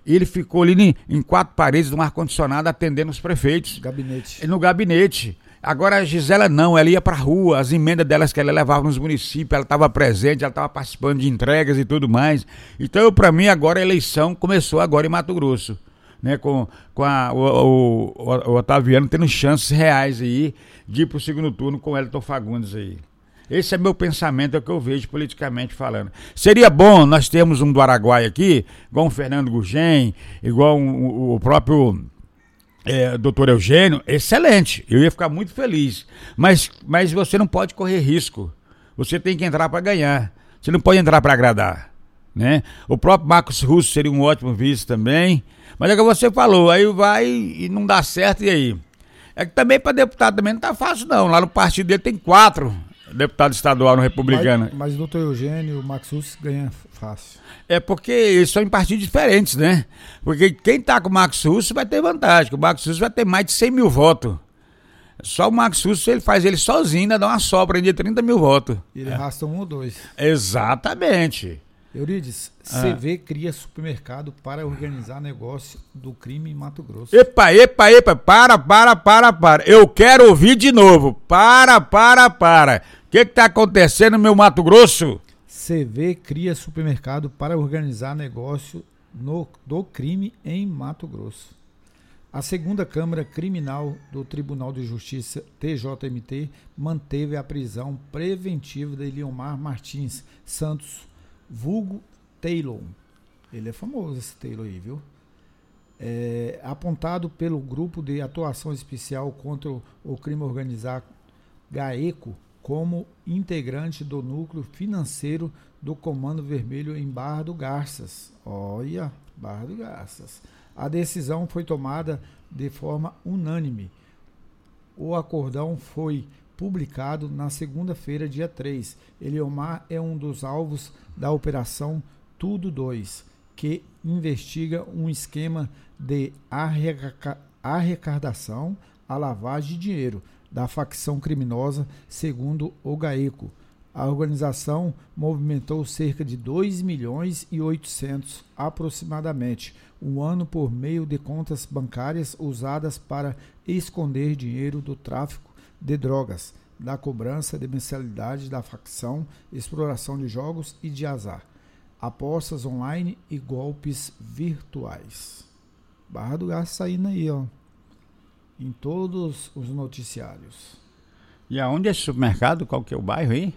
Ele ficou ali em 4 paredes, num ar-condicionado, atendendo os prefeitos. Gabinete. No gabinete. Agora a Gisela não, ela ia pra rua, as emendas delas que ela levava nos municípios, ela estava presente, ela estava participando de entregas e tudo mais. Então, para mim, agora a eleição começou agora em Mato Grosso, né? Com o Otaviano tendo chances reais aí de ir pro segundo turno com o Wellington Fagundes aí. Esse é meu pensamento, é o que eu vejo politicamente falando. Seria bom nós termos um do Araguaia aqui, igual um Fernando Gurgem, igual o próprio doutor Eugênio, excelente. Eu ia ficar muito feliz. Mas você não pode correr risco. Você tem que entrar para ganhar. Você não pode entrar para agradar, né? O próprio Marcos Russo seria um ótimo vice também. Mas é o que você falou, aí vai e não dá certo, e aí? É que também para deputado também não tá fácil não. Lá no partido dele tem 4 deputado estadual no Republicano. Mas o doutor Eugênio e o Max Russo ganham fácil. É porque eles são em partidos diferentes, né? Porque quem tá com o Max Russo vai ter vantagem, que o Max Russo vai ter mais de 100 mil votos. Só o Max Russo, ele faz ele sozinho, ainda dá uma sobra de 30 mil votos. E ele arrasta 1 ou 2. Exatamente. Eurides, CV cria supermercado para organizar negócio do crime em Mato Grosso. Epa, para. Eu quero ouvir de novo. Para. O que tá acontecendo no meu Mato Grosso? CV cria supermercado para organizar negócio do crime em Mato Grosso. A segunda Câmara Criminal do Tribunal de Justiça, TJMT, manteve a prisão preventiva de Eliomar Martins Santos, vulgo Taylor. Ele é famoso, esse Taylor aí, viu? Apontado pelo Grupo de Atuação Especial contra o Crime Organizado, GAECO, como integrante do núcleo financeiro do Comando Vermelho em Barra do Garças. Olha, Barra do Garças. A decisão foi tomada de forma unânime. O acordão foi publicado na segunda-feira, dia 3. Eliomar é um dos alvos da Operação Tudo 2, que investiga um esquema de arrecadação à lavagem de dinheiro da facção criminosa, segundo o GAECO. A organização movimentou cerca de 2 milhões e 800 aproximadamente um ano por meio de contas bancárias usadas para esconder dinheiro do tráfico de drogas, da cobrança de mensalidade da facção, exploração de jogos e de azar, apostas online e golpes virtuais. Barra do Garças saindo aí, ó, em todos os noticiários. E aonde é esse supermercado? Qual que é o bairro aí?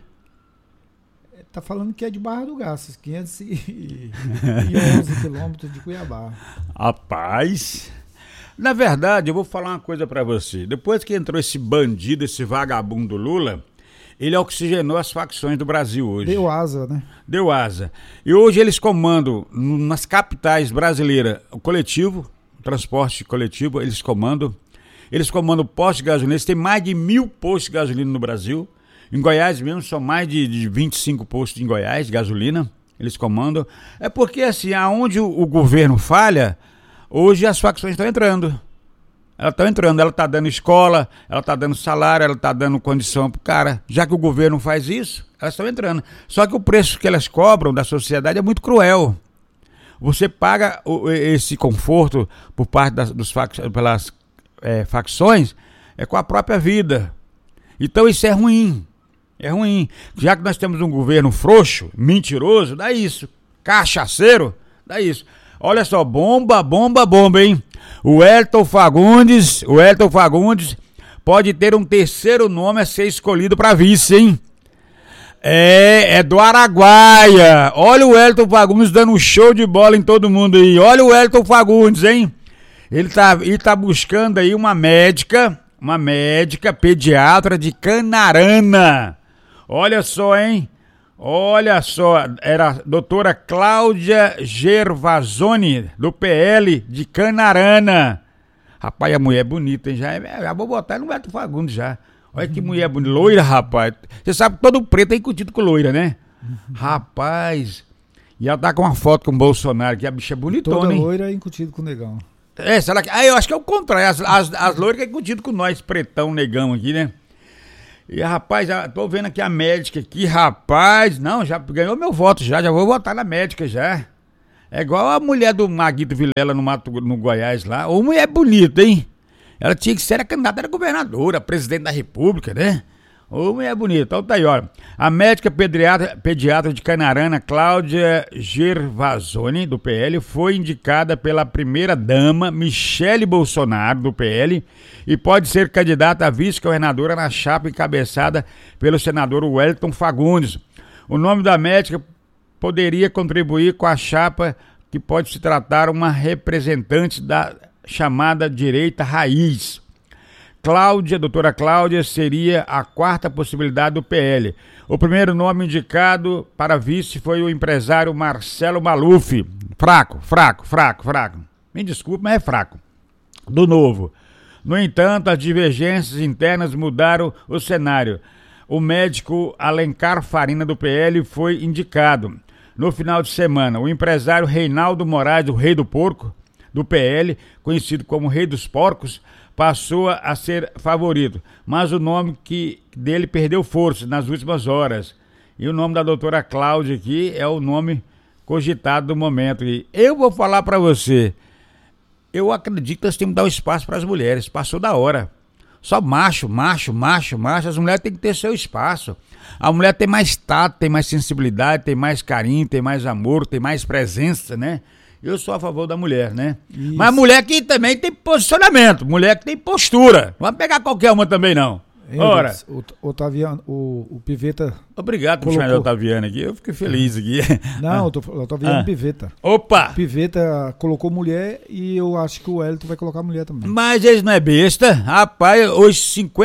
Tá falando que é de Barra do Garças, 511 quilômetros de Cuiabá. Rapaz, na verdade, eu vou falar uma coisa pra você. Depois que entrou esse bandido, esse vagabundo Lula, ele oxigenou as facções do Brasil hoje. Deu asa, né? Deu asa. E hoje eles comandam nas capitais brasileiras o coletivo, o transporte coletivo, eles comandam postos de gasolina. Eles têm mais de 1.000 postos de gasolina no Brasil. Em Goiás mesmo, são mais de 25 postos em Goiás de gasolina, eles comandam. É porque assim, aonde o governo falha, hoje as facções estão entrando. Ela está dando escola, ela está dando salário, ela está dando condição pro cara. Já que o governo faz isso, elas estão entrando. Só que o preço que elas cobram da sociedade é muito cruel. Você paga esse conforto por parte pelas facções com a própria vida. Então isso é ruim. É ruim. Já que nós temos um governo frouxo, mentiroso, dá isso. Cachaceiro, dá isso. Olha só, bomba, hein? O Wellington Fagundes pode ter um terceiro nome a ser escolhido para vice, hein? É do Araguaia. Olha o Wellington Fagundes dando um show de bola em todo mundo aí. Olha o Wellington Fagundes, hein? Ele tá buscando aí uma médica pediatra de Canarana. Olha só, hein? Olha só, era a doutora Cláudia Gervasoni, do PL de Canarana. Rapaz, a mulher é bonita, hein? Já vou botar no Wellington Fagundes já. Olha que mulher bonita, loira, rapaz. Você sabe que todo preto é incutido com loira, né? Rapaz, e ela tá com uma foto com o Bolsonaro, que a bicha é bonitona, hein? Toda loira é incutido com o negão. Será que... eu acho que é o contrário, as loiras que é incutido com nós, pretão, negão aqui, né? E rapaz, já tô vendo aqui a médica aqui, rapaz, não, já ganhou meu voto já vou votar na médica já. É igual a mulher do Maguito Vilela no Goiás lá. Ô, mulher bonita, hein? Ela tinha que ser a candidata a governadora, presidente da República, né? Ô, mulher bonita. Então tá aí, ó. A médica pediatra de Canarana, Cláudia Gervasoni, do PL, foi indicada pela primeira-dama Michele Bolsonaro, do PL, e pode ser candidata a vice-governadora na chapa encabeçada pelo senador Wellington Fagundes. O nome da médica poderia contribuir com a chapa, que pode se tratar uma representante da chamada direita raiz. Doutora Cláudia seria a quarta possibilidade do PL. O primeiro nome indicado para vice foi o empresário Marcelo Maluf. Fraco. Me desculpe, mas é fraco. Do Novo. No entanto, as divergências internas mudaram o cenário. O médico Alencar Farina, do PL, foi indicado. No final de semana, o empresário Reinaldo Moraes, o Rei do Porco, do PL, conhecido como Rei dos Porcos, passou a ser favorito, mas o nome dele perdeu força nas últimas horas. E o nome da doutora Cláudia aqui é o nome cogitado do momento. E eu vou falar para você, eu acredito que nós temos que dar um espaço para as mulheres, passou da hora. Só macho, as mulheres têm que ter seu espaço. A mulher tem mais tato, tem mais sensibilidade, tem mais carinho, tem mais amor, tem mais presença, né? Eu sou a favor da mulher, né? Isso. Mas mulher que também tem posicionamento, mulher que tem postura. Não vai pegar qualquer uma também, não. Ora. O Otaviano, o Piveta. Obrigado por chamar o Otaviano aqui, eu fiquei feliz aqui. Não, o Otaviano Piveta. Opa! O Piveta colocou mulher e eu acho que o Wellington vai colocar mulher também. Mas eles não é besta. Rapaz, hoje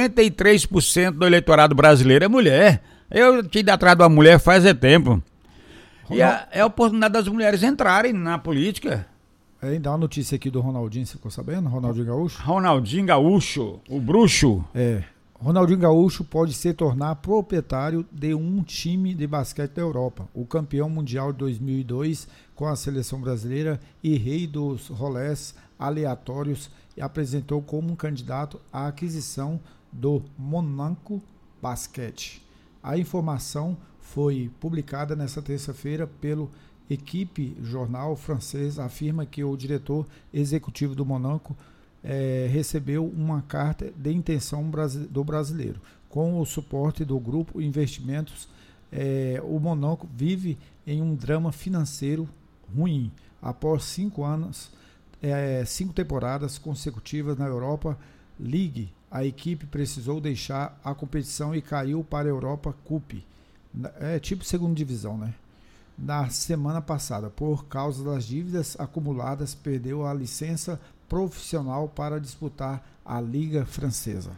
53% do eleitorado brasileiro é mulher. Eu tinha ido atrás de uma mulher faz tempo. E é a oportunidade das mulheres entrarem na política. Dá uma notícia aqui do Ronaldinho, você ficou sabendo? Ronaldinho Gaúcho? Ronaldinho Gaúcho, o bruxo. Ronaldinho Gaúcho pode se tornar proprietário de um time de basquete da Europa. O campeão mundial de 2002 com a seleção brasileira e rei dos rolés aleatórios apresentou como um candidato à aquisição do Monaco Basquete. A informação foi publicada nesta terça-feira pelo Equipe Jornal francês. Afirma que o diretor executivo do Monaco recebeu uma carta de intenção do brasileiro. Com o suporte do grupo Investimentos, o Monaco vive em um drama financeiro ruim. Após 5 anos, 5 temporadas consecutivas na Europa League, a equipe precisou deixar a competição e caiu para a Europa Cup. Tipo segunda divisão, né? Na semana passada, por causa das dívidas acumuladas, perdeu a licença profissional para disputar a Liga Francesa.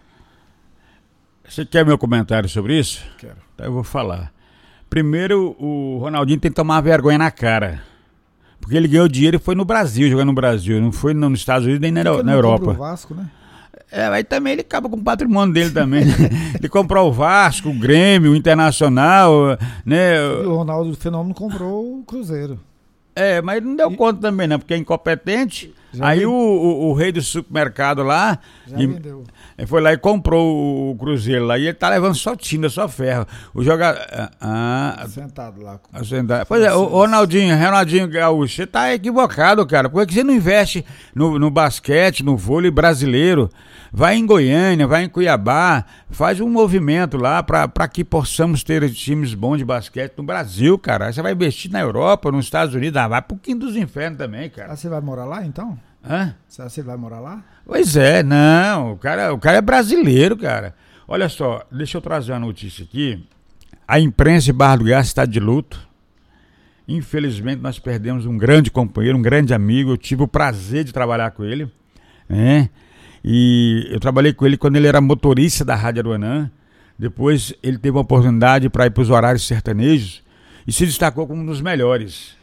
Você quer meu comentário sobre isso? Quero. Então eu vou falar. Primeiro, o Ronaldinho tem que tomar vergonha na cara. Porque ele ganhou dinheiro e foi no Brasil, jogando no Brasil. Não foi nos Estados Unidos nem na Europa. O Vasco, né? Aí também ele acaba com o patrimônio dele também. Ele comprou o Vasco, o Grêmio, o Internacional, né? E o Ronaldo Fenômeno comprou o Cruzeiro. Mas ele não deu conta também, não, porque é incompetente. Aí o rei do supermercado lá vendeu. Foi lá e comprou o Cruzeiro lá. E ele tá levando só tinta, só ferro. O jogador. Sentado lá. Pois é, o Ronaldinho Gaúcho, você tá equivocado, cara. Por que você não investe no basquete, no vôlei brasileiro? Vai em Goiânia, vai em Cuiabá, faz um movimento lá para que possamos ter times bons de basquete no Brasil, cara. Aí você vai investir na Europa, nos Estados Unidos, vai pro quinto dos infernos também, cara. Você vai morar lá, então? Você vai morar lá? Pois é, não, o cara é brasileiro, cara. Olha só, deixa eu trazer uma notícia aqui. A imprensa de Barra do Garça está de luto. Infelizmente nós perdemos um grande companheiro, um grande amigo. Eu tive o prazer de trabalhar com ele, né? E eu trabalhei com ele quando ele era motorista da Rádio Aruanã. Depois ele teve uma oportunidade para ir para os horários sertanejos e se destacou como um dos melhores.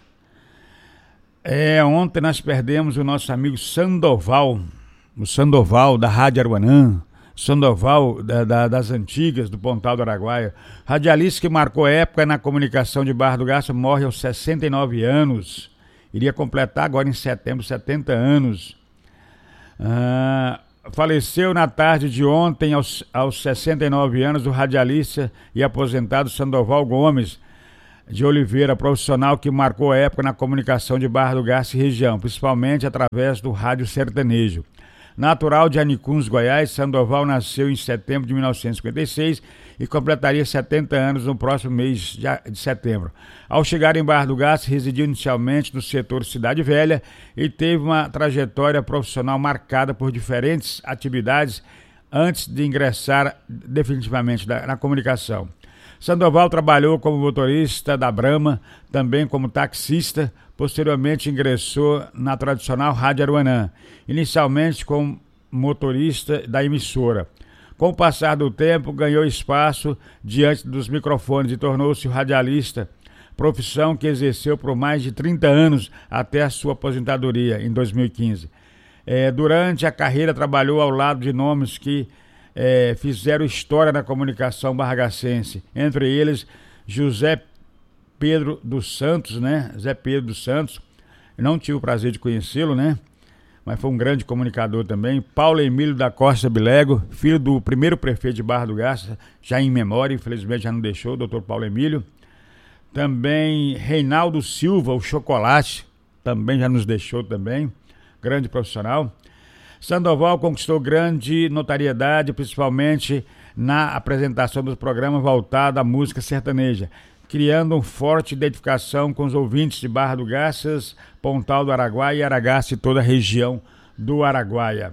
Ontem nós perdemos o nosso amigo Sandoval, o Sandoval da Rádio Aruanã, Sandoval das antigas, do Pontal do Araguaia. Radialista que marcou época na comunicação de Barra do Garça, morre aos 69 anos. Iria completar agora em setembro 70 anos. Faleceu na tarde de ontem, aos 69 anos, o radialista e aposentado Sandoval Gomes. de Oliveira, profissional que marcou a época na comunicação de Barra do Garça e região, principalmente através do rádio sertanejo. Natural de Anicuns, Goiás, Sandoval nasceu em setembro de 1956 e completaria 70 anos no próximo mês de setembro. Ao chegar em Barra do Garça, residiu inicialmente no setor Cidade Velha e teve uma trajetória profissional marcada por diferentes atividades antes de ingressar definitivamente na comunicação. Sandoval trabalhou como motorista da Brahma, também como taxista. Posteriormente ingressou na tradicional Rádio Aruanã, inicialmente como motorista da emissora. Com o passar do tempo, ganhou espaço diante dos microfones e tornou-se radialista, profissão que exerceu por mais de 30 anos até a sua aposentadoria em 2015. Durante a carreira trabalhou ao lado de nomes que fizeram história na comunicação barragacense, entre eles José Pedro dos Santos, né? Zé Pedro dos Santos, não tive o prazer de conhecê-lo, né? Mas foi um grande comunicador também. Paulo Emílio da Costa Bilego, filho do primeiro prefeito de Barra do Garça, já em memória, infelizmente já não deixou, o doutor Paulo Emílio. Também Reinaldo Silva, o Chocolate, também já nos deixou também, grande profissional. Sandoval conquistou grande notoriedade, principalmente na apresentação dos programas voltados à música sertaneja, criando uma forte identificação com os ouvintes de Barra do Garças, Pontal do Araguaia e Aragaça e toda a região do Araguaia.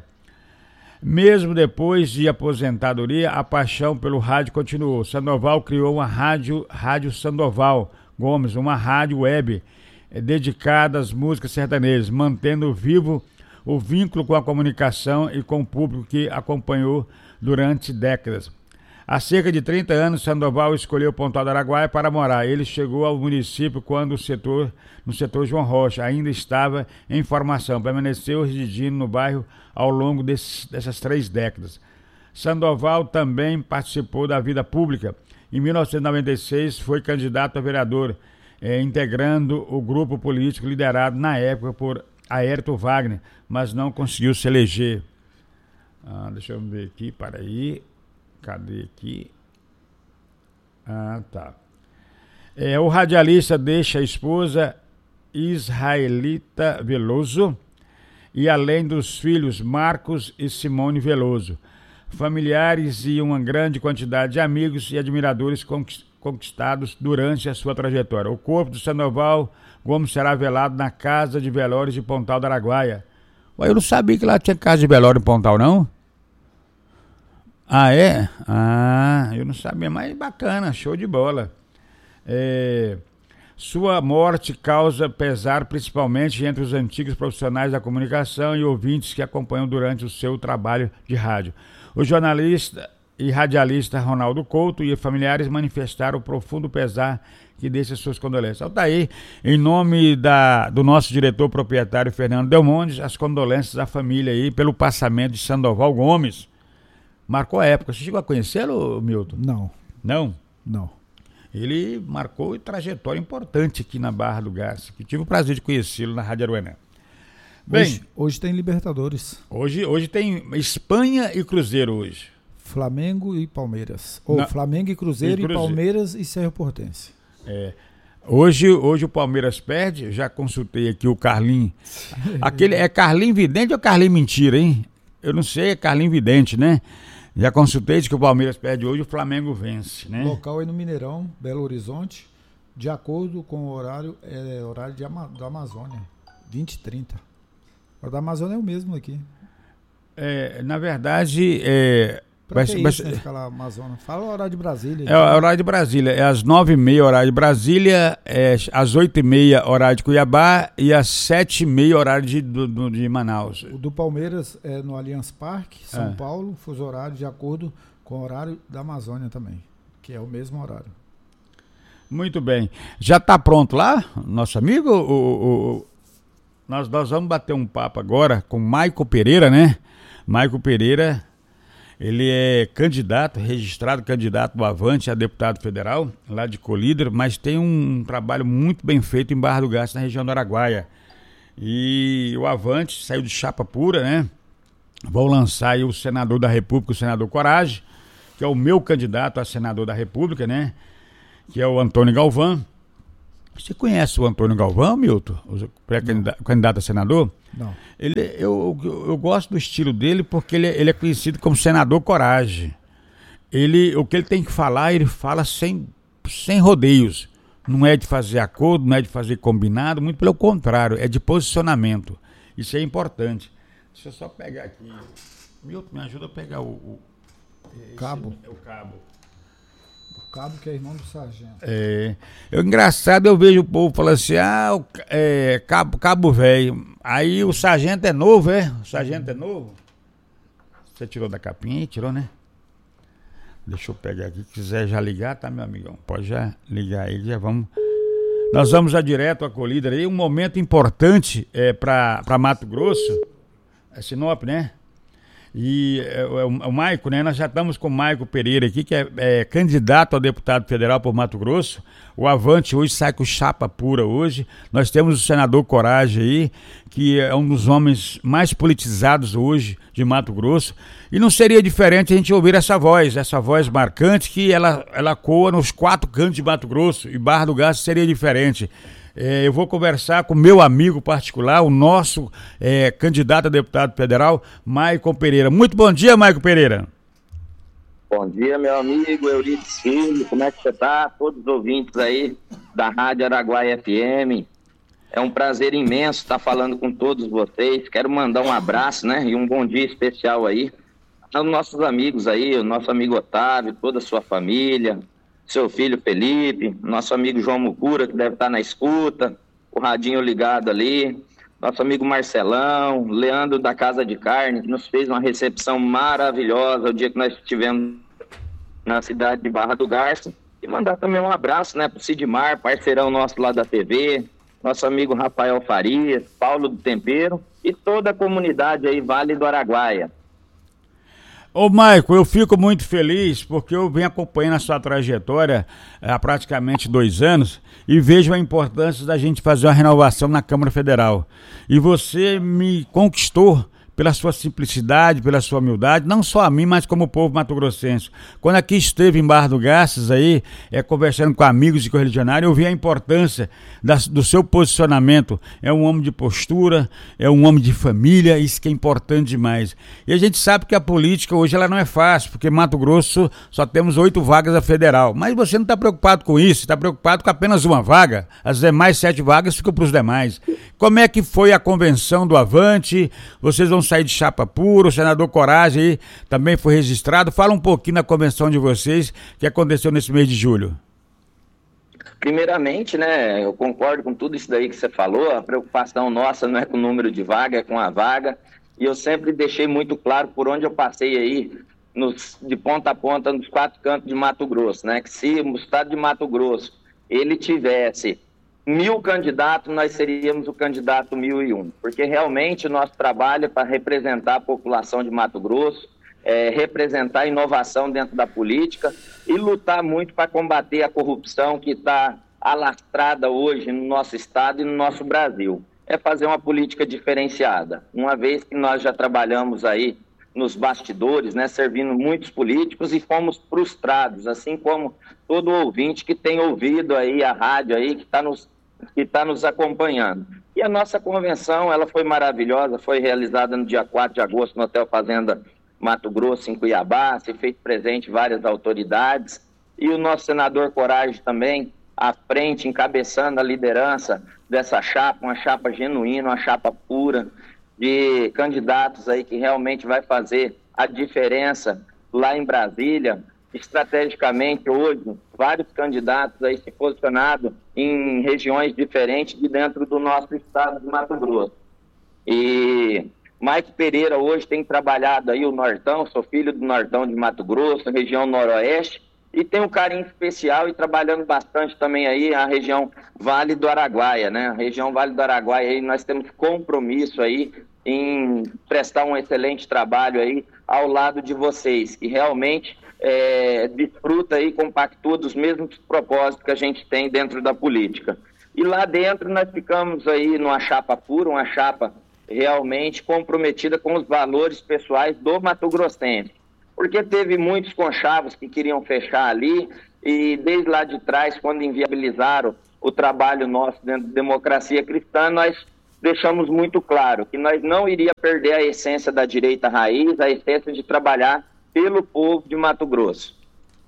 Mesmo depois de aposentadoria, a paixão pelo rádio continuou. Sandoval criou uma Rádio Sandoval Gomes, uma rádio web dedicada às músicas sertanejas, mantendo vivo o vínculo com a comunicação e com o público que acompanhou durante décadas. Há cerca de 30 anos, Sandoval escolheu Pontal do Araguaia para morar. Ele chegou ao município quando no setor João Rocha ainda estava em formação. Permaneceu residindo no bairro ao longo dessas 3 décadas. Sandoval também participou da vida pública. Em 1996, foi candidato a vereador, integrando o grupo político liderado na época por Aérito Wagner, mas não conseguiu se eleger. Deixa eu ver aqui, para aí. Cadê aqui? Tá. O radialista deixa a esposa Israelita Veloso e além dos filhos Marcos e Simone Veloso, familiares e uma grande quantidade de amigos e admiradores conquistados durante a sua trajetória. O corpo do Sandoval Gomes será velado na Casa de Velórios de Pontal do Araguaia. Eu não sabia que lá tinha casa de velório em Pontal, não? É? Eu não sabia, mas bacana, show de bola. Sua morte causa pesar principalmente entre os antigos profissionais da comunicação e ouvintes que acompanham durante o seu trabalho de rádio. O jornalista e radialista Ronaldo Couto e familiares manifestaram o profundo pesar que deixa suas condolências. Tá aí, em nome do nosso diretor proprietário Fernando Delmonte, as condolências à família aí pelo passamento de Sandoval Gomes. Marcou a época. Você chegou a conhecê-lo, Milton? Não. Não? Não. Ele marcou trajetória importante aqui na Barra do Garça, que tive o prazer de conhecê-lo na Rádio Aruanã. Bem, hoje tem Libertadores. Hoje tem Espanha e Cruzeiro hoje. Flamengo e Palmeiras. Flamengo e Cruzeiro e Palmeiras e Cerro Portense. Hoje o Palmeiras perde, já consultei aqui o Carlinho. Aquele é Carlinho Vidente ou Carlinho Mentira, hein? Eu não sei, é Carlinho Vidente, né? Já consultei, diz que o Palmeiras perde hoje, o Flamengo vence, né? Local é no Mineirão, Belo Horizonte, de acordo com o horário da Amazônia, 20h30. O da Amazônia é o mesmo aqui. Na verdade, Pra que isso, né, ficar lá Amazônia? Fala o horário de Brasília. É o horário de Brasília. É às 9h30 horário de Brasília, às 8h30 horário de Cuiabá e às 7h30 horário de Manaus. O do Palmeiras é no Allianz Parque, São Paulo, fuso horário de acordo com o horário da Amazônia também, que é o mesmo horário. Muito bem. Já está pronto lá, nosso amigo? Nós vamos bater um papo agora com Maico Pereira, né? Maico Pereira... Ele é registrado candidato do Avante a deputado federal, lá de Colíder, mas tem um trabalho muito bem feito em Barra do Garça, na região do Araguaia. E o Avante saiu de chapa pura, né? Vão lançar aí o senador da República, o senador Coragem, que é o meu candidato a senador da República, né? Que é o Antônio Galvão. Você conhece o Antônio Galvão, Milton? O pré-candidato a senador? Não. Eu gosto do estilo dele porque ele é conhecido como senador coragem. O que ele tem que falar, ele fala sem rodeios. Não é de fazer acordo, não é de fazer combinado, muito pelo contrário, é de posicionamento. Isso é importante. Deixa eu só pegar aqui. Milton, me ajuda a pegar o cabo. O cabo. O cabo que é irmão do sargento. Engraçado, eu vejo o povo falando assim, cabo velho. Aí o sargento é novo, é? O sargento é novo? Você tirou da capinha aí? Tirou, né? Deixa eu pegar aqui, se quiser já ligar, tá, meu amigão? Pode já ligar aí, já vamos. Nós vamos já direto à colíder aí, um momento importante para Mato Grosso, Sinop, né? E o Maico, né? Nós já estamos com o Maico Pereira aqui, que é candidato a deputado federal por Mato Grosso. O Avante hoje sai com chapa pura hoje. Nós temos o senador Coragem aí, que é um dos homens mais politizados hoje de Mato Grosso. E não seria diferente a gente ouvir essa voz marcante, que ela coa nos 4 cantos de Mato Grosso, e Barra do Garças seria diferente. Eu vou conversar com meu amigo particular, o nosso candidato a deputado federal, Maico Pereira. Muito bom dia, Maico Pereira. Bom dia, meu amigo Euridice Filho, como é que você está? Todos os ouvintes aí da Rádio Araguaia FM. É um prazer imenso estar falando com todos vocês. Quero mandar um abraço, né, e um bom dia especial aí aos nossos amigos aí, o nosso amigo Otávio, toda a sua família, seu filho Felipe, nosso amigo João Mucura, que deve estar na escuta, o radinho ligado ali, nosso amigo Marcelão, Leandro da Casa de Carne, que nos fez uma recepção maravilhosa o dia que nós estivemos na cidade de Barra do Garça, e mandar também um abraço, né, pro Sidmar, parceirão nosso lá da TV, nosso amigo Rafael Farias, Paulo do Tempero e toda a comunidade aí, Vale do Araguaia. Ô Maico, eu fico muito feliz porque eu venho acompanhando a sua trajetória há praticamente 2 anos e vejo a importância da gente fazer uma renovação na Câmara Federal. E você me conquistou pela sua simplicidade, pela sua humildade, não só a mim, mas como o povo mato-grossense. Quando aqui esteve em Barra do Garças, aí, conversando com amigos e correligionários, eu vi a importância do seu posicionamento. É um homem de postura, é um homem de família, isso que é importante demais. E a gente sabe que a política hoje ela não é fácil, porque Mato Grosso só temos 8 vagas a federal. Mas você não está preocupado com isso, está preocupado com apenas uma vaga, as demais 7 vagas ficam para os demais. Como é que foi a convenção do Avante? Vocês vão sair de chapa pura, o senador Coragem aí também foi registrado. Fala um pouquinho da convenção de vocês que aconteceu nesse mês de julho. Primeiramente, né, eu concordo com tudo isso daí que você falou. A preocupação nossa não é com o número de vaga, é com a vaga. E eu sempre deixei muito claro por onde eu passei aí, de ponta a ponta, nos 4 cantos de Mato Grosso, né? Que se o estado de Mato Grosso ele tivesse 1000 candidatos, nós seríamos o candidato 1001, porque realmente o nosso trabalho é para representar a população de Mato Grosso, representar a inovação dentro da política e lutar muito para combater a corrupção que está alastrada hoje no nosso estado e no nosso Brasil. É fazer uma política diferenciada, uma vez que nós já trabalhamos aí nos bastidores, né, servindo muitos políticos e fomos frustrados, assim como todo ouvinte que tem ouvido aí a rádio aí, que está nos acompanhando. E a nossa convenção, ela foi maravilhosa, foi realizada no dia 4 de agosto no Hotel Fazenda Mato Grosso, em Cuiabá, se fez presente várias autoridades, e o nosso senador Coragem também, à frente, encabeçando a liderança dessa chapa, uma chapa genuína, uma chapa pura, de candidatos aí que realmente vai fazer a diferença lá em Brasília. Estrategicamente hoje, vários candidatos aí se posicionados em regiões diferentes de dentro do nosso estado de Mato Grosso. E Maico Pereira hoje tem trabalhado aí o Nortão, sou filho do Nortão de Mato Grosso, região noroeste, e tem um carinho especial e trabalhando bastante também aí a região Vale do Araguaia, né? A região Vale do Araguaia aí nós temos compromisso aí em prestar um excelente trabalho aí ao lado de vocês, que realmente desfruta e compactua dos mesmos propósitos que a gente tem dentro da política. E lá dentro nós ficamos aí numa chapa pura, uma chapa realmente comprometida com os valores pessoais do Mato Grossense. Porque teve muitos conchavos que queriam fechar ali e desde lá de trás, quando inviabilizaram o trabalho nosso dentro da Democracia Cristã, nós deixamos muito claro que nós não iríamos perder a essência da direita raiz, a essência de trabalhar pelo povo de Mato Grosso.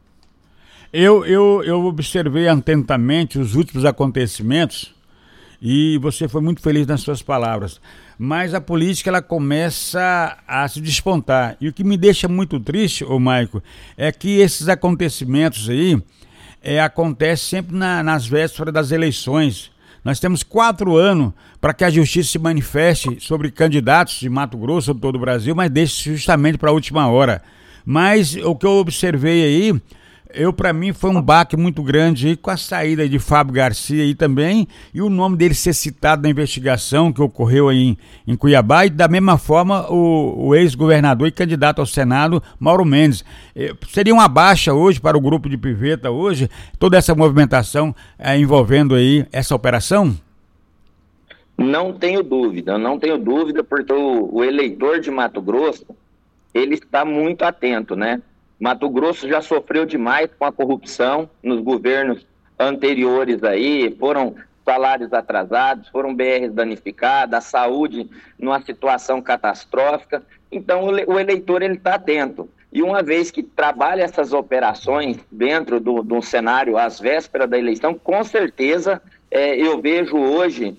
Eu observei atentamente os últimos acontecimentos e você foi muito feliz nas suas palavras. Mas a política, ela começa a se despontar. E o que me deixa muito triste, ô Maico, é que esses acontecimentos aí acontecem sempre nas vésperas das eleições. Nós temos 4 anos para que a justiça se manifeste sobre candidatos de Mato Grosso, de todo o Brasil, mas deixa justamente para a última hora. Mas o que eu observei aí, para mim foi um baque muito grande aí com a saída de Fábio Garcia aí também, e o nome dele ser citado na investigação que ocorreu aí em Cuiabá, e da mesma forma o ex-governador e candidato ao Senado, Mauro Mendes. Seria uma baixa hoje para o grupo de Piveta hoje, toda essa movimentação envolvendo aí essa operação? Não tenho dúvida, porque o eleitor de Mato Grosso, ele está muito atento, né? Mato Grosso já sofreu demais com a corrupção nos governos anteriores aí, foram salários atrasados, foram BRs danificadas, a saúde numa situação catastrófica. Então o eleitor ele está atento. E uma vez que trabalha essas operações dentro do cenário às vésperas da eleição, com certeza eu vejo hoje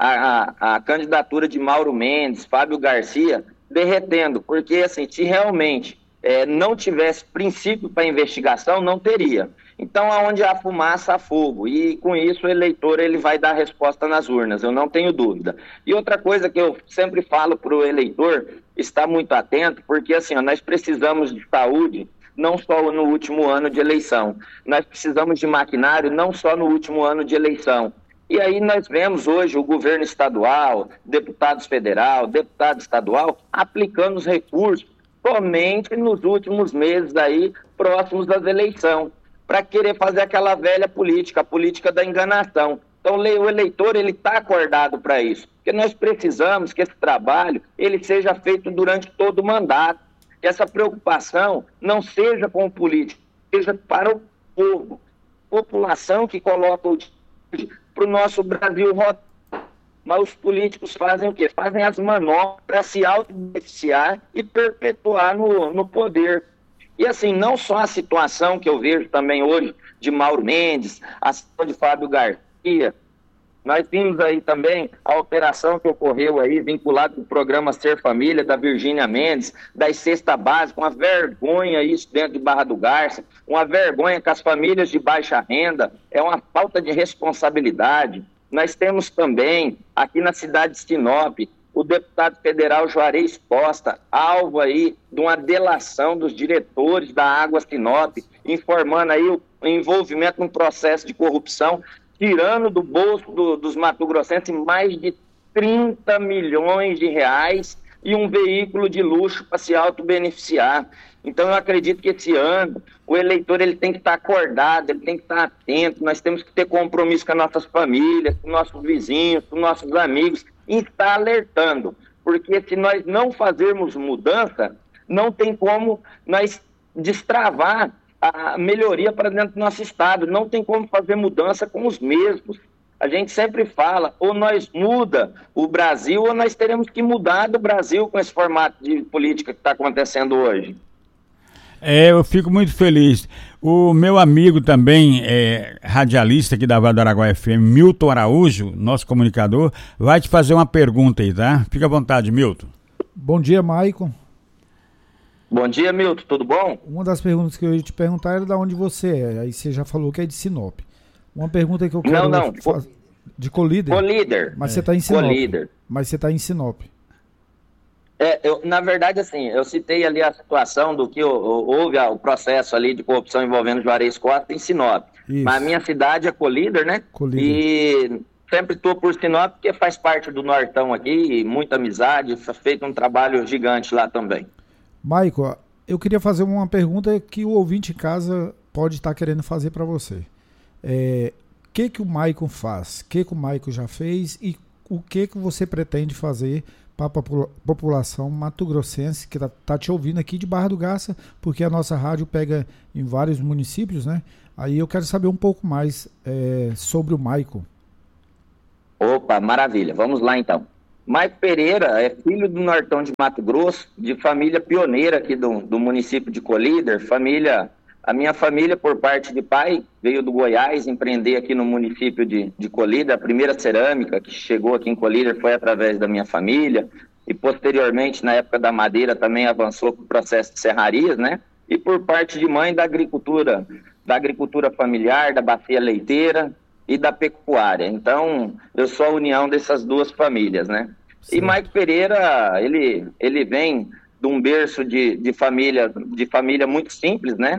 a candidatura de Mauro Mendes, Fábio Garcia, derretendo, porque assim, se realmente não tivesse princípio para investigação, não teria. Então, aonde há fumaça, há fogo. E com isso o eleitor ele vai dar resposta nas urnas, eu não tenho dúvida. E outra coisa que eu sempre falo para o eleitor, estar muito atento, porque assim, nós precisamos de saúde, não só no último ano de eleição. Nós precisamos de maquinário, não só no último ano de eleição. E aí nós vemos hoje o governo estadual, deputados federal, deputado estadual, aplicando os recursos somente nos últimos meses aí, próximos das eleições, para querer fazer aquela velha política, a política da enganação. Então o eleitor ele está acordado para isso, porque nós precisamos que esse trabalho ele seja feito durante todo o mandato, que essa preocupação não seja com o político, seja para o povo, população que coloca o para o nosso Brasil rodar. Mas os políticos fazem o quê? Fazem as manobras para se autobeneficiar e perpetuar no poder. E assim, não só a situação que eu vejo também hoje de Mauro Mendes, a situação de Fábio Garcia, nós vimos aí também a operação que ocorreu aí, vinculada com o programa Ser Família, da Virgínia Mendes, das cestas básicas, uma vergonha isso dentro de Barra do Garça, uma vergonha com as famílias de baixa renda, é uma falta de responsabilidade. Nós temos também, aqui na cidade de Sinop, o deputado federal Juarez Costa, alvo aí de uma delação dos diretores da Água Sinop, informando aí o envolvimento num processo de corrupção, tirando do bolso dos mato-grossenses mais de 30 milhões de reais e um veículo de luxo para se auto-beneficiar. Então eu acredito que esse ano o eleitor ele tem que estar acordado, ele tem que estar atento, nós temos que ter compromisso com as nossas famílias, com nossos vizinhos, com nossos amigos, e estar alertando, porque se nós não fazermos mudança, não tem como nós destravar a melhoria para dentro do nosso estado, não tem como fazer mudança com os mesmos. A gente sempre fala, ou nós muda o Brasil, ou nós teremos que mudar do Brasil com esse formato de política que está acontecendo hoje. Eu fico muito feliz. O meu amigo também, radialista aqui da Vale do Araguaia FM, Milton Araújo, nosso comunicador, vai te fazer uma pergunta aí, tá? Fica à vontade, Milton. Bom dia, Maicon. Bom dia, Milton, tudo bom? Uma das perguntas que eu ia te perguntar era de onde você é, aí você já falou que é de Sinop. Uma pergunta que eu quero fazer... De Colíder? Colíder. Mas você está em Sinop. Colíder. Mas você está em Sinop. Na verdade, assim, eu citei ali a situação do que houve o processo ali de corrupção envolvendo Juarez Costa em Sinop. Isso. Mas a minha cidade é Colíder, né? Colíder. E sempre estou por Sinop, porque faz parte do Nortão aqui, muita amizade, feito um trabalho gigante lá também. Maicon, eu queria fazer uma pergunta que o ouvinte em casa pode estar querendo fazer para você. O que o Maicon faz? O que o Maicon já fez e o que você pretende fazer para a população mato-grossense que tá te ouvindo aqui de Barra do Garça, porque a nossa rádio pega em vários municípios, né? Aí eu quero saber um pouco mais sobre o Maicon. Opa, maravilha. Vamos lá então. Maico Pereira é filho do Nortão de Mato Grosso, de família pioneira aqui do município de Colíder. A minha família, por parte de pai, veio do Goiás empreender aqui no município de Colíder. A primeira cerâmica que chegou aqui em Colíder foi através da minha família. E posteriormente, na época da madeira, também avançou com o processo de serrarias, né? E por parte de mãe, da agricultura familiar, da bacia leiteira e da pecuária. Então, eu sou a união dessas duas famílias, né? Sim. E Maico Pereira, ele vem de um berço de família muito simples, né?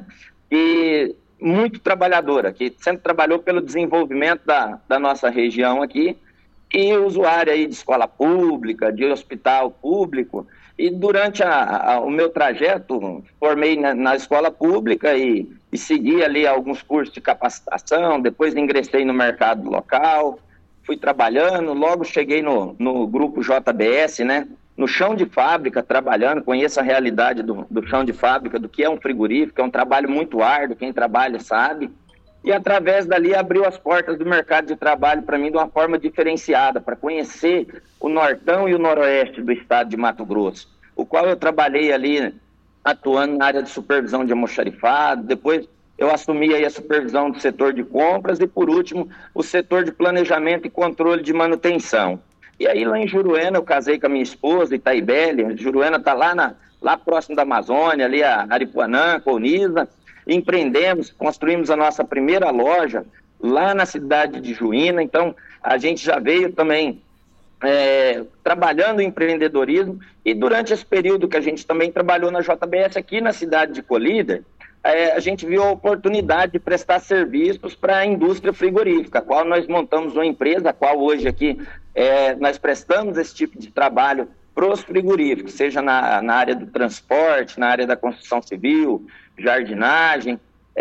E muito trabalhadora, que sempre trabalhou pelo desenvolvimento da nossa região aqui, e usuário aí de escola pública, de hospital público. E durante o meu trajeto, formei na escola pública e segui ali alguns cursos de capacitação, depois ingressei no mercado local, fui trabalhando, logo cheguei no grupo JBS, né? No chão de fábrica, trabalhando, conheço a realidade do chão de fábrica, do que é um frigorífico, é um trabalho muito árduo, quem trabalha sabe. E através dali abriu as portas do mercado de trabalho para mim de uma forma diferenciada, para conhecer o Nortão e o Noroeste do estado de Mato Grosso, o qual eu trabalhei ali atuando na área de supervisão de almoxarifado, depois eu assumi aí a supervisão do setor de compras e, por último, o setor de planejamento e controle de manutenção. E aí lá em Juruena eu casei com a minha esposa, Itaibele. Juruena está lá próximo da Amazônia, ali a Aripuanã, Colniza. Empreendemos, construímos a nossa primeira loja lá na cidade de Juína. Então a gente já veio também trabalhando em empreendedorismo, e durante esse período que a gente também trabalhou na JBS aqui na cidade de Colíder, a gente viu a oportunidade de prestar serviços para a indústria frigorífica, a qual nós montamos uma empresa, a qual hoje aqui nós prestamos esse tipo de trabalho para os frigoríficos, seja na área do transporte, na área da construção civil, jardinagem,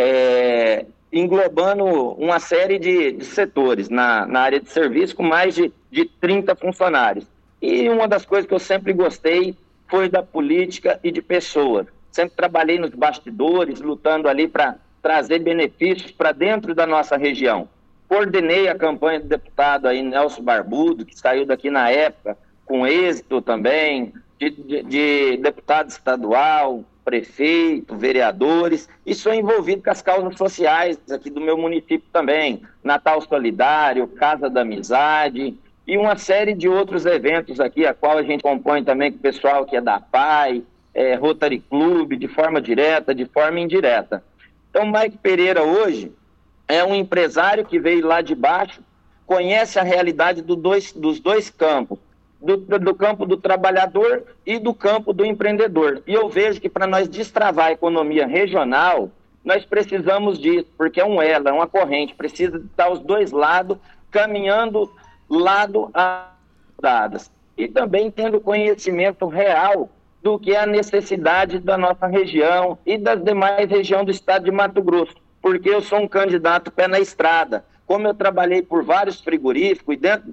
englobando uma série de setores na área de serviço, com mais de 30 funcionários. E uma das coisas que eu sempre gostei foi da política e de pessoas. Sempre trabalhei nos bastidores, lutando ali para trazer benefícios para dentro da nossa região. Coordenei a campanha do deputado aí, Nelson Barbudo, que saiu daqui na época, com êxito também, de deputado estadual, prefeito, vereadores, e sou envolvido com as causas sociais aqui do meu município também, Natal Solidário, Casa da Amizade, e uma série de outros eventos aqui, a qual a gente compõe também com o pessoal que é da PAI, Rotary Club, de forma direta, de forma indireta. Então, Maico Pereira hoje é um empresário que veio lá de baixo, conhece a realidade dos dois campos, do campo do trabalhador e do campo do empreendedor. E eu vejo que para nós destravar a economia regional, nós precisamos disso, porque é um elo, é uma corrente, precisa estar os dois lados caminhando lado a dadas. E também tendo conhecimento real do que é a necessidade da nossa região e das demais regiões do estado de Mato Grosso, porque eu sou um candidato pé na estrada. Como eu trabalhei por vários frigoríficos e dentro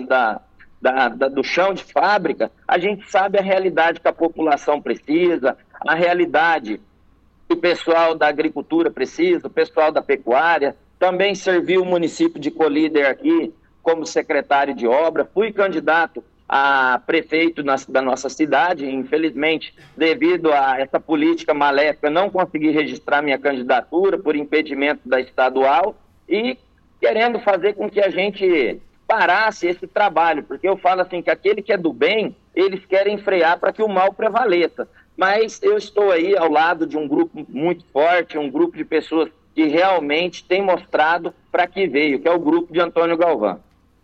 do chão de fábrica, a gente sabe a realidade que a população precisa, a realidade que o pessoal da agricultura precisa, o pessoal da pecuária. Também servi o município de Colíder aqui como secretário de obra, fui candidato a prefeito da nossa cidade. Infelizmente, devido a essa política maléfica, não consegui registrar minha candidatura por impedimento da estadual, e querendo fazer com que a gente parasse esse trabalho, porque eu falo assim, que aquele que é do bem, eles querem frear para que o mal prevaleça. Mas eu estou aí ao lado de um grupo muito forte, um grupo de pessoas que realmente tem mostrado para que veio, que é o grupo de Antônio Galvão.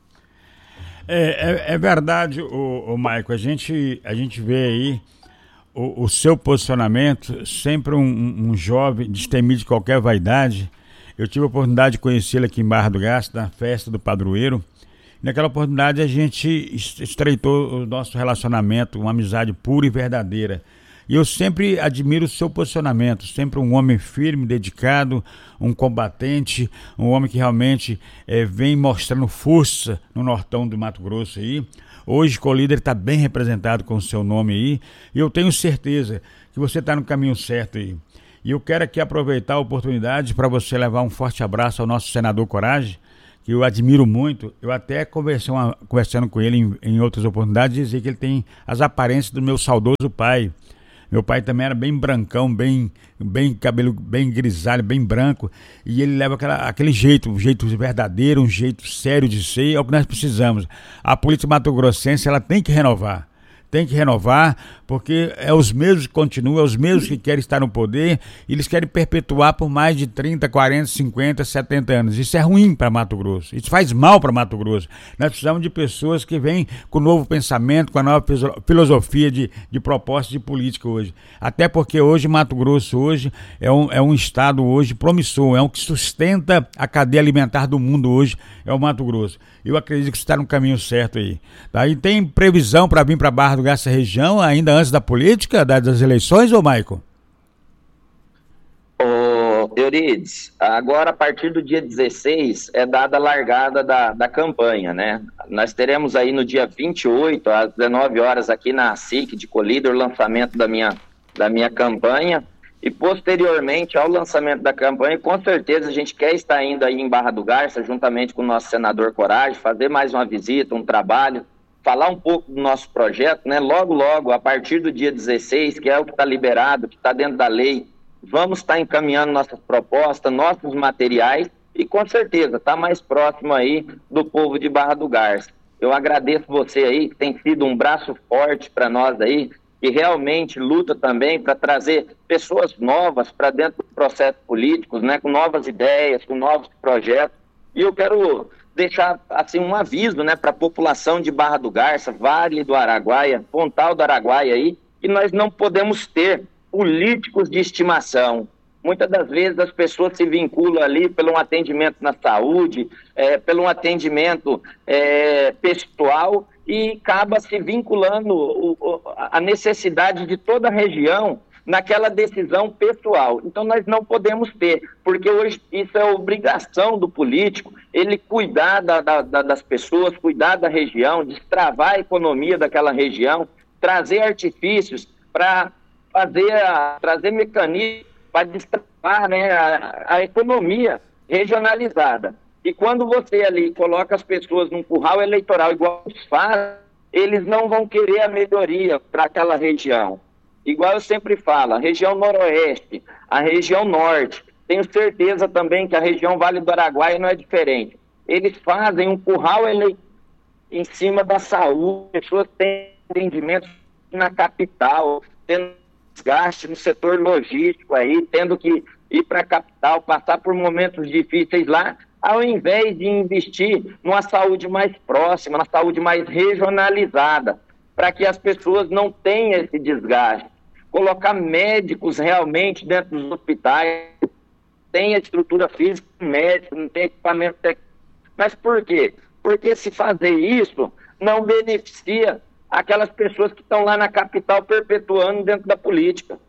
É verdade, o Maico, a gente vê aí o seu posicionamento, sempre um jovem destemido de qualquer vaidade. Eu tive a oportunidade de conhecê-lo aqui em Barra do Garça, na festa do padroeiro. Naquela oportunidade a gente estreitou o nosso relacionamento, uma amizade pura e verdadeira. E eu sempre admiro o seu posicionamento, sempre um homem firme, dedicado, um combatente, um homem que realmente vem mostrando força no Nortão do Mato Grosso aí. Hoje Colíder está bem representado com o seu nome aí, e eu tenho certeza que você está no caminho certo aí. E eu quero aqui aproveitar a oportunidade para você levar um forte abraço ao nosso senador Coragem, que eu admiro muito. Eu até conversando com ele em outras oportunidades, dizer que ele tem as aparências do meu saudoso pai. Meu pai também era bem brancão, bem cabelo bem grisalho, bem branco, e ele leva aquele jeito, um jeito verdadeiro, um jeito sério de ser, é o que nós precisamos. A política mato-grossense, ela tem que renovar, porque é os mesmos que continuam, é os mesmos que querem estar no poder, e eles querem perpetuar por mais de 30, 40, 50, 70 anos. Isso é ruim para Mato Grosso, isso faz mal para Mato Grosso. Nós precisamos de pessoas que vêm com novo pensamento, com a nova filosofia de proposta de política hoje. Até porque hoje Mato Grosso hoje é um estado hoje promissor, é um que sustenta a cadeia alimentar do mundo hoje, é o Mato Grosso. Eu acredito que está no caminho certo aí. Tá? E tem previsão para vir para Barra do Garça região ainda antes da política, das eleições, ô Maicon? Ô, Eurides, agora a partir do dia 16 é dada a largada da campanha, né? Nós teremos aí no dia 28, às 19 horas, aqui na SIC de Colíder, o lançamento da minha campanha. E posteriormente ao lançamento da campanha, com certeza a gente quer estar indo aí em Barra do Garça, juntamente com o nosso senador Coragem, fazer mais uma visita, um trabalho, falar um pouco do nosso projeto, né? Logo, a partir do dia 16, que é o que está liberado, que está dentro da lei, vamos estar encaminhando nossas propostas, nossos materiais, e com certeza está mais próximo aí do povo de Barra do Garça. Eu agradeço você aí, que tem sido um braço forte para nós aí, que realmente luta também para trazer pessoas novas para dentro do processo político, né, com novas ideias, com novos projetos. E eu quero deixar assim um aviso, né, para a população de Barra do Garça, Vale do Araguaia, Pontal do Araguaia aí, que nós não podemos ter políticos de estimação. Muitas das vezes as pessoas se vinculam ali pelo atendimento na saúde, pelo atendimento pessoal, e acaba se vinculando a necessidade de toda a região naquela decisão pessoal. Então nós não podemos ter, porque hoje isso é obrigação do político, ele cuidar das pessoas, cuidar da região, destravar a economia daquela região, trazer artifícios para trazer mecanismos para destravar, né, a economia regionalizada. E quando você ali coloca as pessoas num curral eleitoral igual eles fazem, eles não vão querer a melhoria para aquela região. Igual eu sempre falo, a região noroeste, a região norte, tenho certeza também que a região Vale do Araguaia não é diferente. Eles fazem um curral eleitoral em cima da saúde, pessoas têm atendimento na capital, tendo desgaste no setor logístico aí, tendo que ir para a capital, passar por momentos difíceis lá, ao invés de investir numa saúde mais próxima, na saúde mais regionalizada, para que as pessoas não tenham esse desgaste. Colocar médicos realmente dentro dos hospitais, tem a estrutura física médica, não tem equipamento técnico. Mas por quê? Porque se fazer isso, não beneficia aquelas pessoas que estão lá na capital perpetuando dentro da política.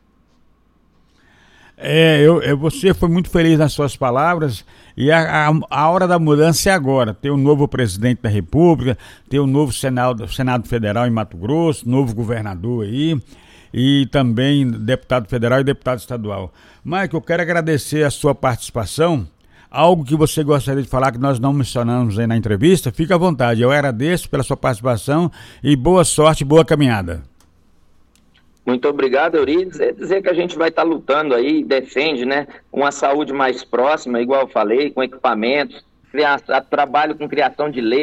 Você foi muito feliz nas suas palavras, e a hora da mudança é agora. Tem um novo presidente da República, tem um novo Senado Federal em Mato Grosso, novo governador aí, e também deputado federal e deputado estadual. Mike, eu quero agradecer a sua participação. Algo que você gostaria de falar que nós não mencionamos aí na entrevista, fica à vontade. Eu agradeço pela sua participação e boa sorte, boa caminhada. Muito obrigado, Eurides. É dizer que a gente vai estar lutando aí, defende, né, uma saúde mais próxima, igual eu falei, com equipamentos, trabalho com criação de leite.